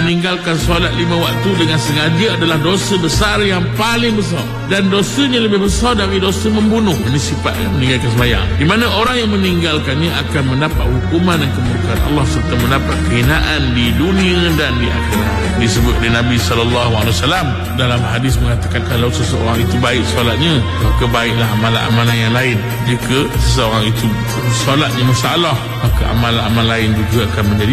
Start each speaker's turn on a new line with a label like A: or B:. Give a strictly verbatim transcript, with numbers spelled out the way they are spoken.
A: meninggalkan solat lima waktu dengan sengaja adalah dosa besar yang paling besar, dan dosanya lebih besar dari dosa membunuh. Ini sifat meninggalkan sembahyang, di mana orang yang meninggalkannya akan mendapat hukuman dan kemurkaan Allah serta mendapat kehinaan di dunia dan di akhirat. Disebut oleh Nabi sallallahu alaihi wasallam dalam hadis mengatakan, kalau seseorang itu baik solatnya, maka baiklah amalan-amalan yang lain. Jika seseorang itu solatnya masalah, maka amalan-amalan lain juga akan menjadi